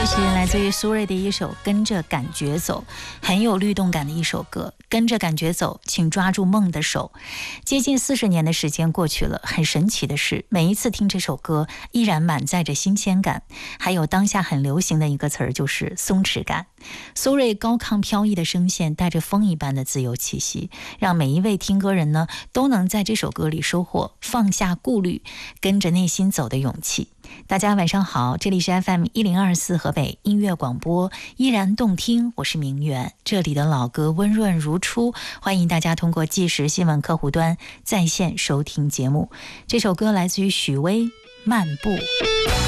是来自于苏芮的一首《跟着感觉走》，很有律动感的一首歌。跟着感觉走，请抓住梦的手。接近40年的时间过去了，很神奇的是，每一次听这首歌，依然满载着新鲜感。还有当下很流行的一个词儿，就是松弛感。苏芮高亢飘逸的声线，带着风一般的自由气息，让每一位听歌人呢，都能在这首歌里收获放下顾虑，跟着内心走的勇气。大家晚上好，这里是 FM1024 河北音乐广播，依然动听，我是明媛。这里的老歌温润如初，欢迎大家通过即时新闻客户端在线收听节目。这首歌来自于许巍，漫步。